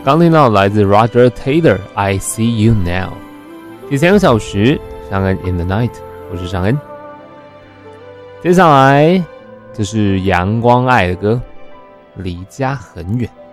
刚听到来自 Roger Taylor I See You Now。第3个小时，尚恩 In the Night， 我是尚恩。接下来这是阳光爱的歌，离家很远。